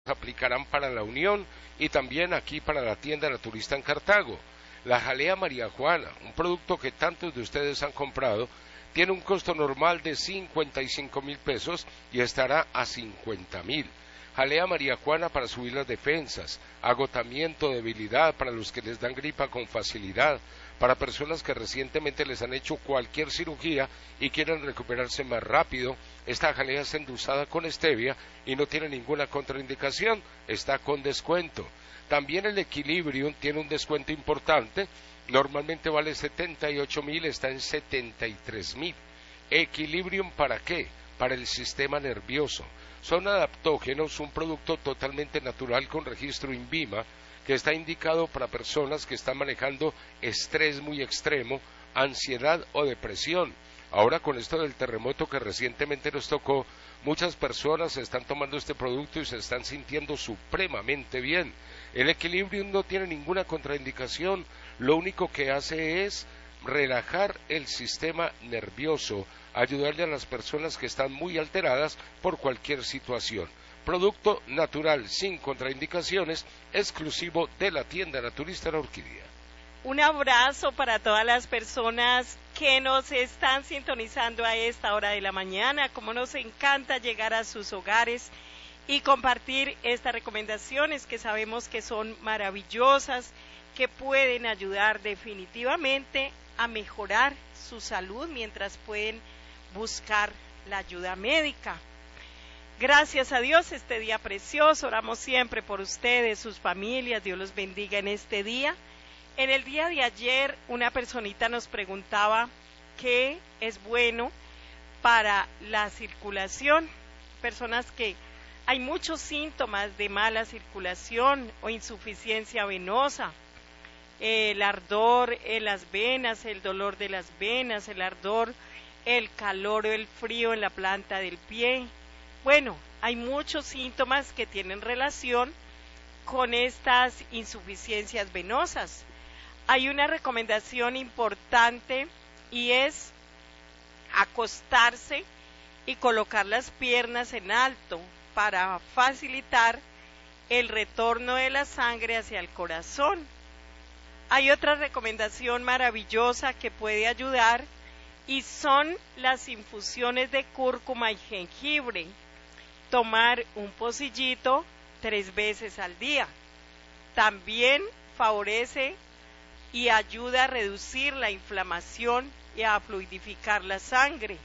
aplicarán para la Unión y también aquí para la tienda naturista en Cartago. La jalea María Juana, un producto que tantos de ustedes han comprado, tiene un costo normal de 55.000 pesos y estará a 50.000. Jalea María Juana para subir las defensas, agotamiento, debilidad para los que les dan gripa con facilidad, para personas que recientemente les han hecho cualquier cirugía y quieren recuperarse más rápido. Esta jalea es endulzada con stevia y no tiene ninguna contraindicación, está con descuento. También el Equilibrium tiene un descuento importante, normalmente vale 78.000, está en 73.000. Equilibrium, ¿para qué? Para el sistema nervioso. Son adaptógenos, un producto totalmente natural con registro INVIMA, que está indicado para personas que están manejando estrés muy extremo, ansiedad o depresión. Ahora con esto del terremoto que recientemente nos tocó, muchas personas están tomando este producto y se están sintiendo supremamente bien. El Equilibrium no tiene ninguna contraindicación, lo único que hace es relajar el sistema nervioso, ayudarle a las personas que están muy alteradas por cualquier situación. Producto natural, sin contraindicaciones, exclusivo de la tienda naturista La Orquídea. Un abrazo para todas las personas que nos están sintonizando a esta hora de la mañana. Como nos encanta llegar a sus hogares y compartir estas recomendaciones que sabemos que son maravillosas, que pueden ayudar definitivamente a mejorar su salud mientras pueden buscar la ayuda médica. Gracias a Dios este día precioso, oramos siempre por ustedes, sus familias, Dios los bendiga en este día. En el día de ayer una personita nos preguntaba qué es bueno para la circulación, personas que hay muchos síntomas de mala circulación o insuficiencia venosa, el ardor en las venas, el dolor de las venas, el ardor, el calor o el frío en la planta del pie. Bueno, hay muchos síntomas que tienen relación con estas insuficiencias venosas. Hay una recomendación importante y es acostarse y colocar las piernas en alto para facilitar el retorno de la sangre hacia el corazón. Hay otra recomendación maravillosa que puede ayudar y son las infusiones de cúrcuma y jengibre. Tomar un pocillito 3 veces al día. También favorece y ayuda a reducir la inflamación y a fluidificar la sangre.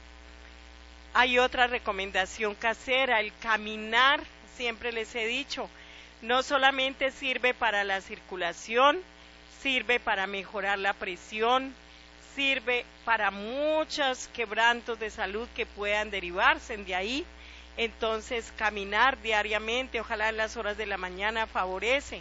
Hay otra recomendación casera, el caminar, siempre les he dicho, no solamente sirve para la circulación, sirve para mejorar la presión, sirve para muchos quebrantos de salud que puedan derivarse de ahí. Entonces, caminar diariamente, ojalá en las horas de la mañana, favorece.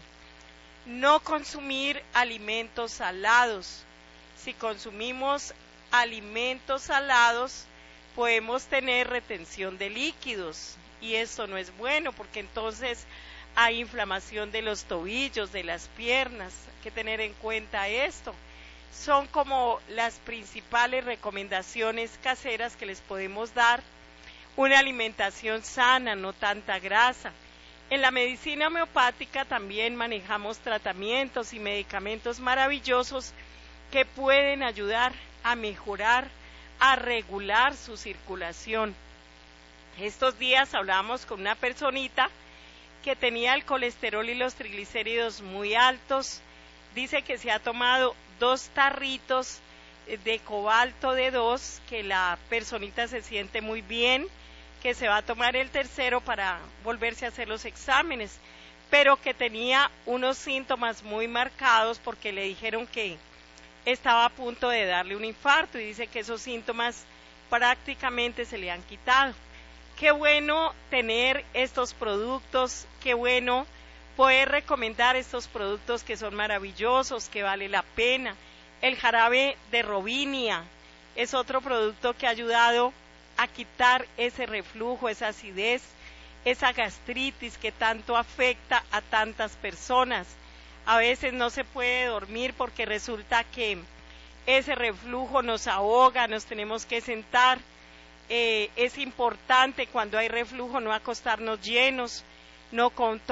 No consumir alimentos salados. Si consumimos alimentos salados, podemos tener retención de líquidos y eso no es bueno porque entonces hay inflamación de los tobillos, de las piernas. Hay que tener en cuenta esto. Son como las principales recomendaciones caseras que les podemos dar. Una alimentación sana, no tanta grasa. En la medicina homeopática también manejamos tratamientos y medicamentos maravillosos que pueden ayudar a mejorar, a regular su circulación. Estos días hablábamos con una personita que tenía el colesterol y los triglicéridos muy altos. Dice que se ha tomado 2 tarritos de cobalto de 2, que la personita se siente muy bien, que se va a tomar el tercero para volverse a hacer los exámenes, pero que tenía unos síntomas muy marcados porque le dijeron que estaba a punto de darle un infarto y dice que esos síntomas prácticamente se le han quitado. Qué bueno tener estos productos, qué bueno poder recomendar estos productos que son maravillosos, que vale la pena. El jarabe de Robinia es otro producto que ha ayudado a quitar ese reflujo, esa acidez, esa gastritis que tanto afecta a tantas personas. A veces no se puede dormir porque resulta que ese reflujo nos ahoga, nos tenemos que sentar. Es importante cuando hay reflujo no acostarnos llenos, no